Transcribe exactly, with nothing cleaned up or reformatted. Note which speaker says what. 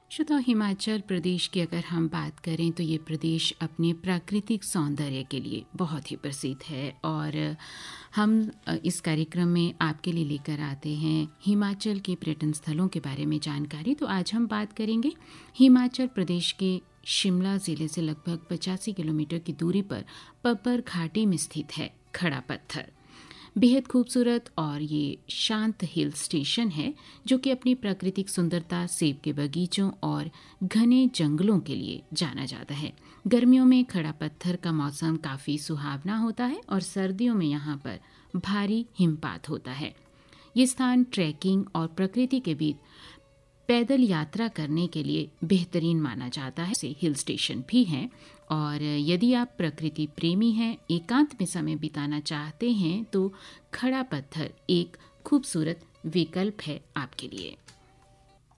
Speaker 1: श्रोताओ, हिमाचल प्रदेश की अगर हम बात करें तो ये प्रदेश अपने प्राकृतिक सौंदर्य के लिए बहुत ही प्रसिद्ध है और हम इस कार्यक्रम में आपके लिए लेकर आते हैं हिमाचल के पर्यटन स्थलों के बारे में जानकारी। तो आज हम बात करेंगे हिमाचल प्रदेश के शिमला ज़िले से लगभग पचासी किलोमीटर की दूरी पर पब्बर घाटी में स्थित है खड़ा पत्थर। बेहद खूबसूरत और ये शांत हिल स्टेशन है जो कि अपनी प्राकृतिक सुंदरता, सेब के बगीचों और घने जंगलों के लिए जाना जाता है। गर्मियों में खड़ा पत्थर का मौसम काफ़ी सुहावना होता है और सर्दियों में यहाँ पर भारी हिमपात होता है। ये स्थान ट्रैकिंग और प्रकृति के बीच पैदल यात्रा करने के लिए बेहतरीन माना जाता है। से हिल स्टेशन भी हैं और यदि आप प्रकृति प्रेमी हैं, एकांत में समय बिताना चाहते हैं तो खड़ा पत्थर एक खूबसूरत विकल्प है आपके लिए।